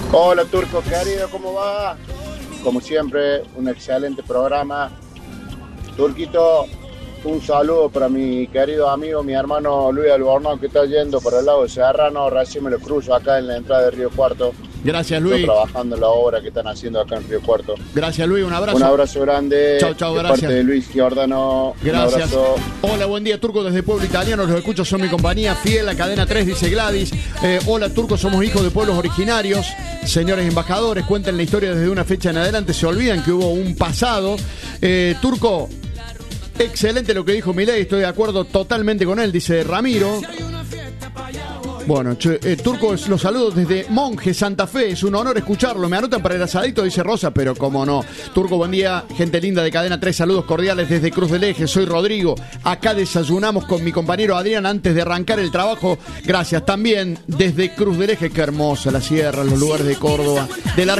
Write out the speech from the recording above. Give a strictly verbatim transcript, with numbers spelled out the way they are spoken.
Hola Turco, querido, ¿cómo va? Como siempre, un excelente programa. Turquito, un saludo para mi querido amigo, mi hermano Luis Albornoz, que está yendo por el lado de Serrano. Recién me lo cruzo acá en la entrada de Río Cuarto. Gracias, Luis. Estoy trabajando en la obra que están haciendo acá en Río Cuarto. Gracias, Luis. Un abrazo. Un abrazo grande. Chau, chau, de gracias. parte de Luis Giordano. Gracias. Un abrazo. Hola, buen día, Turco, desde Pueblo Italiano. Los escucho, son mi compañía fiel, la cadena tres, dice Gladys. Eh, hola, Turco, somos hijos de pueblos originarios. Señores embajadores, cuentan la historia desde una fecha en adelante. Se olvidan que hubo un pasado. Eh, Turco, excelente lo que dijo Milei. Estoy de acuerdo totalmente con él, dice Ramiro. Bueno, che, eh, Turco, los saludos desde Monje, Santa Fe. Es un honor escucharlo. Me anotan para el asadito, dice Rosa, pero cómo no. Turco, buen día. Gente linda de Cadena tres, saludos cordiales desde Cruz del Eje. Soy Rodrigo. Acá desayunamos con mi compañero Adrián antes de arrancar el trabajo. Gracias. También desde Cruz del Eje. Qué hermosa la sierra, los lugares de Córdoba. De la